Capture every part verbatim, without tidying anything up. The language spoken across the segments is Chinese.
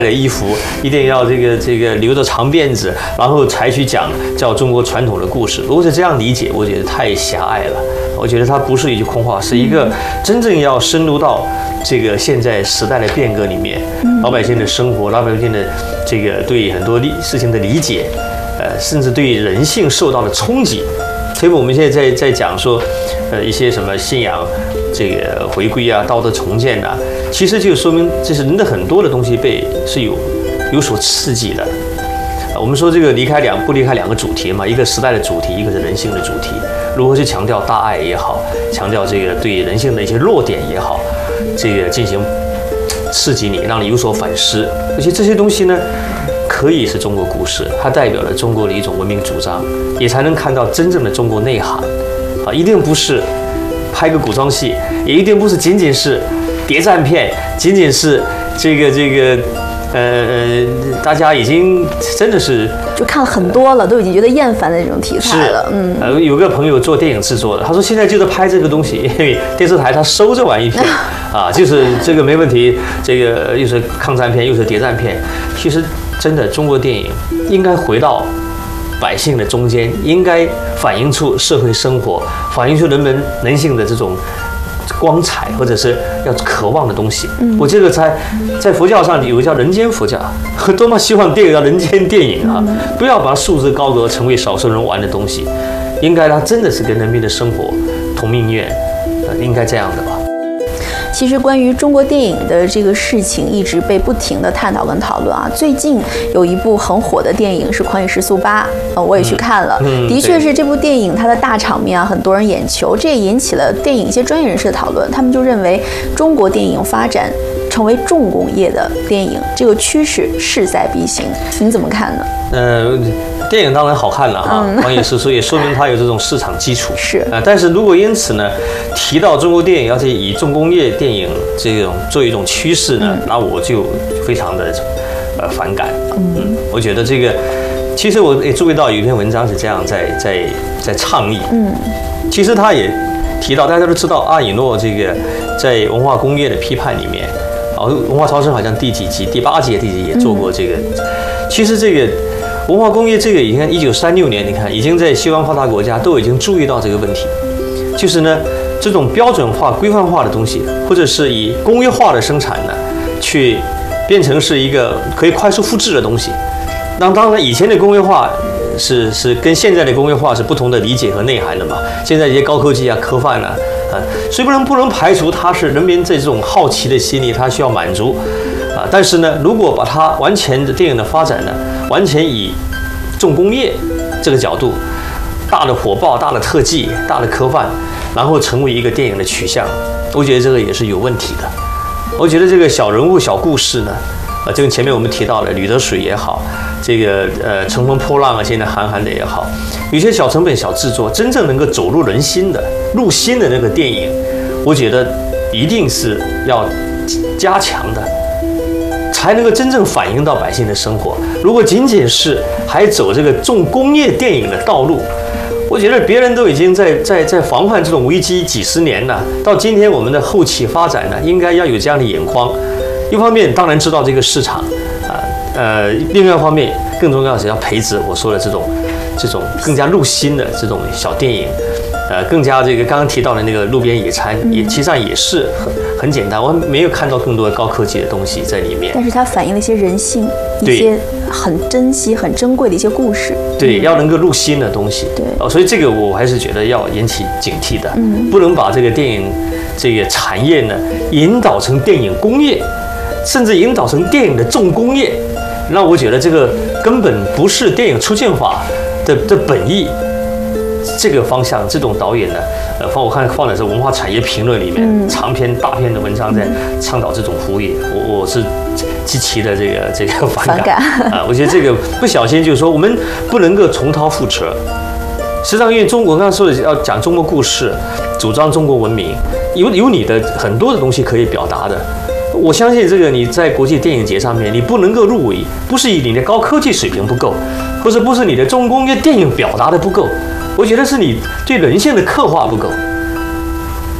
的衣服一定要这个这个留着长辫子，然后才去讲叫中国传统的故事。如果是这样理解，我觉得太狭隘了。我觉得它不是一句空话，是一个真正要深入到这个现在时代的变革里面，老百姓的生活，老百姓的这个对很多理事情的理解，呃，甚至对人性受到的冲击。所以我们现在在在讲说，呃，一些什么信仰这个回归啊，道德重建啊，其实就说明这是人的很多的东西被是有有所刺激的。我们说这个离开两不离开两个主题嘛，一个时代的主题，一个是人性的主题。如何去强调大爱也好，强调这个对人性的一些弱点也好，这个进行刺激你，让你有所反思。而且这些东西呢，可以是中国故事，它代表了中国的一种文明主张，也才能看到真正的中国内涵。啊，一定不是拍个古装戏，也一定不是仅仅是谍战片，仅仅是这个这个。呃，大家已经真的是就看了很多了，都已经觉得厌烦的那种题材了。嗯， 呃，有个朋友做电影制作的，他说现在就是拍这个东西，因为电视台他收这玩意片啊，就是这个没问题，这个又是抗战片又是谍战片。其实真的中国电影应该回到百姓的中间，应该反映出社会生活，反映出人们人性的这种光彩，或者是要渴望的东西。嗯，我这个在在佛教上有个叫人间佛教，多么希望电影叫人间电影啊！不要把它束之高阁，成为少数人玩的东西，应该它真的是跟人民的生活同命运，呃，应该这样的吧。 其实关于中国电影的这个事情一直被不停的探讨跟讨论啊。最近有一部很火的电影是《狂野时速八》，呃，我也去看了， 嗯嗯、 的确是这部电影它的大场面啊，很多人眼球，这也引起了电影一些专业人士的讨论。他们就认为中国电影发展成为重工业的电影，这个趋势势在必行，你怎么看呢？ 呃，电影当然好看了哈，《狂野时速》也说明它有这种市场基础。 是啊、呃，但是如果因此呢，提到中国电影要是以重工业电影这种做一种趋势呢，嗯、那我就非常的呃反感。嗯，嗯我觉得这个，其实我也注意到有一篇文章是这样在在在倡议。嗯，其实他也提到，大家都知道阿以诺这个在文化工业的批判里面，啊，文化超生好像第几集，第八集、第几集也做过这个。嗯、其实这个。文化工业这个，你看，一九三六年，你看已经在西方发达国家都已经注意到这个问题，就是呢，这种标准化、规范化的东西，或者是以工业化的生产呢，去变成是一个可以快速复制的东西。那当然，以前的工业化是是跟现在的工业化是不同的理解和内涵的嘛。现在一些高科技啊、科幻啊，啊，虽不能不能排除它是人民这种好奇的心理，它需要满足。啊，但是呢，如果把它完全的电影的发展呢，完全以重工业这个角度，大的火爆、大的特技、大的科幻，然后成为一个电影的取向，我觉得这个也是有问题的。我觉得这个小人物、小故事呢，呃，就跟前面我们提到的《吕得水》也好，这个呃《乘风破浪》啊，现在韩寒的也好，有些小成本、小制作，真正能够走入人心的、入心的那个电影，我觉得一定是要加强的。才能够真正反映到百姓的生活。如果仅仅是还走这个重工业电影的道路，我觉得别人都已经在在在防范这种危机几十年了。到今天我们的后期发展呢，应该要有这样的眼光。一方面当然知道这个市场啊，呃，另外一方面更重要的是要培植我说的这种这种更加入心的这种小电影。呃，更加这个刚刚提到的那个路边野餐，也其实上也是很很简单，我没有看到更多的高科技的东西在里面。 但是它反映了一些人性，一些很珍惜、很珍贵的一些故事。 对，要能够入心的东西。 对， 哦，所以这个我还是觉得要引起警惕的，嗯，不能把这个电影这个产业呢引导成电影工业，甚至引导成电影的重工业。那我觉得这个根本不是电影出现法的的本意。这个方向，这种导演呢，呃，放我看放的是文化产业评论里面、嗯、长篇大篇的文章在倡导这种服务，我我是极其的这个这个反感, 反感啊！我觉得这个不小心就是说，我们不能够重蹈覆辙。实际上，因为中国刚刚说的要讲中国故事，主张中国文明，有有你的很多的东西可以表达的。我相信这个你在国际电影节上面，你不能够入围，不是以你的高科技水平不够，或者不是你的重工业电影表达的不够。我觉得是你对人性的刻画不够，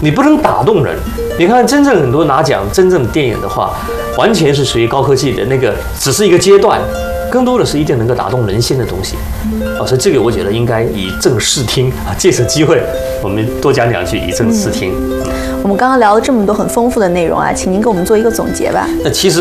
你不能打动人。你看，真正很多拿奖真正的电影的话，完全是属于高科技的那个，只是一个阶段，更多的是一定能够打动人心的东西。哦，所以这个我觉得应该以正视听啊，借此机会我们多讲两句以正视听。 我们刚刚聊了这么多很丰富的内容啊，请您给我们做一个总结吧。 那其实。